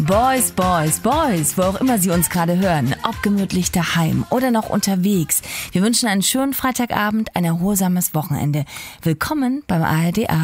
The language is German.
Boys, Boys, Boys, wo auch immer Sie uns gerade hören, ob gemütlich daheim oder noch unterwegs. Wir wünschen einen schönen Freitagabend, ein erholsames Wochenende. Willkommen beim ARD